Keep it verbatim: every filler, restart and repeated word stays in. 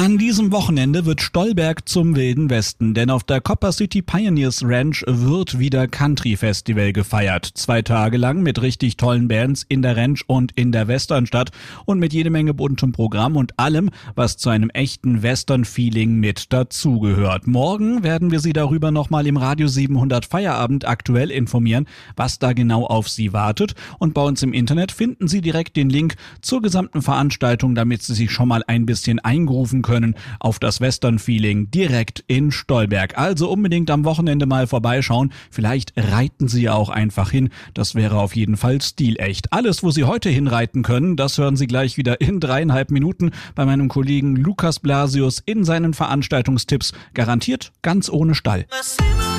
An diesem Wochenende wird Stolberg zum Wilden Westen, denn auf der Copper City Pioneers Ranch wird wieder Country Festival gefeiert. Zwei Tage lang mit richtig tollen Bands in der Ranch und in der Westernstadt und mit jede Menge buntem Programm und allem, was zu einem echten Western-Feeling mit dazugehört. Morgen werden wir Sie darüber nochmal im Radio siebenhundert Feierabend aktuell informieren, was da genau auf Sie wartet. Und bei uns im Internet finden Sie direkt den Link zur gesamten Veranstaltung, damit Sie sich schon mal ein bisschen eingrooven können auf das Western-Feeling direkt in Stolberg. Also unbedingt am Wochenende mal vorbeischauen. Vielleicht reiten Sie ja auch einfach hin. Das wäre auf jeden Fall stilecht. Alles, wo Sie heute hinreiten können, das hören Sie gleich wieder in dreieinhalb Minuten bei meinem Kollegen Lukas Blasius in seinen Veranstaltungstipps. Garantiert ganz ohne Stall.